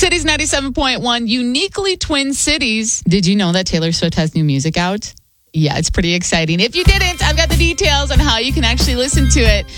Cities 97.1, uniquely twin cities. Did you know that Taylor Swift has new music out? Yeah, it's pretty exciting. If you didn't, I've got the details on how you can actually listen to it.